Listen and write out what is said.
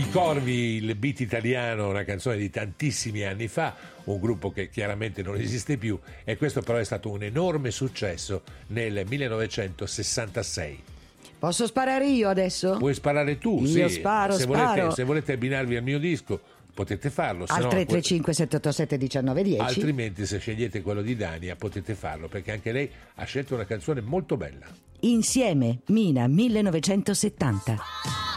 I Corvi, il beat italiano, una canzone di tantissimi anni fa, un gruppo che chiaramente non esiste più, e questo però è stato un enorme successo nel 1966. Posso sparare io adesso? Puoi sparare tu, Io sì. sparo. Se volete abbinarvi al mio disco potete farlo. Al 335 787 1910. Altrimenti, se scegliete quello di Dania, potete farlo, perché anche lei ha scelto una canzone molto bella. Insieme, Mina 1970.